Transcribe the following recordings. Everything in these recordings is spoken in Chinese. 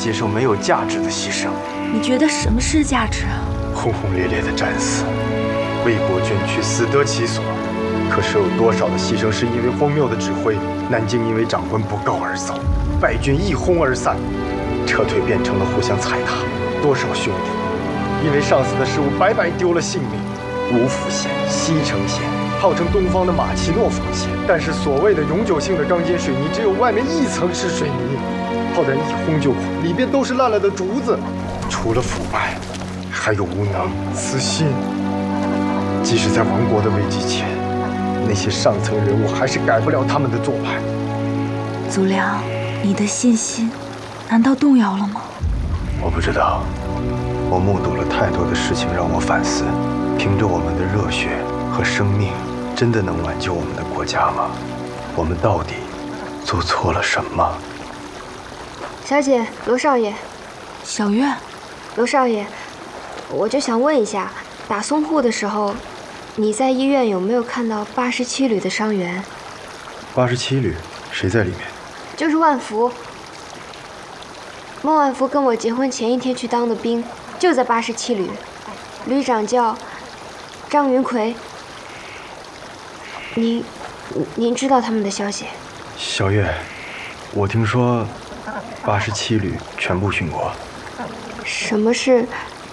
接受没有价值的牺牲。 你觉得什么是价值啊？ 轰轰烈烈的战死，为国捐躯，死得其所。可是有多少的牺牲是因为荒谬的指挥？南京因为长官不告而走，败军一哄而散，撤退变成了互相踩踏。多少兄弟因为上司的失误白白丢了性命。吴府县、西城县号称东方的马奇诺防线，但是所谓的永久性的钢筋水泥，只有外面一层是水泥，炮弹一轰就垮，里边都是烂了的竹子。除了腐败，还有无能、私心。即使在亡国的危机前，那些上层人物还是改不了他们的做派。 祖良，你的信心难道动摇了吗？ 我不知道，我目睹了太多的事情让我反思。凭着我们的热血和生命，真的能挽救我们的国家吗？我们到底做错了什么？ 小姐，罗少爷。 小月。 罗少爷，我就想问一下，打淞沪的时候，你在医院有没有看到87旅的伤员 ？87旅，谁在里面？ 就是万福。孟万福跟我结婚前一天去当的兵，就在87旅，旅长叫张云奎。您知道他们的消息？ 小月，我听说87旅全部殉国。 什么是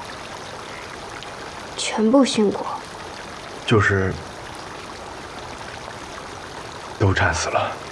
全部殉国？ 就是都战死了。